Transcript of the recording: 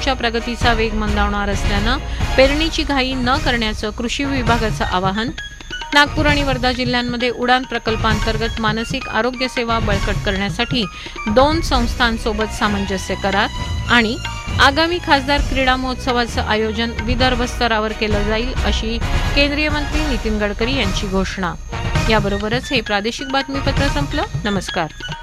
पिकांच्या प्रगतीचा वेग मंदावणार असल्यानं पेरणीची घाई न करण्याचं कृषी विभागाचं आवाहन. नागपूर आणि वर्धा जिल्ह्यांमध्ये उडान प्रकल्पांतर्गत मानसिक आरोग्य सेवा बळकट करण्यासाठी 2 संस्थांसोबत सामंजस्य करार. आणि आगामी खासदार क्रीडा महोत्सवाचं आयोजन विदर्भ स्तरावर केलं जाईल अशी केंद्रीय मंत्री नितीन गडकरी यांची घोषणा. याबरोबरच हे प्रादेशिक बातमीपत्र संपलं. नमस्कार.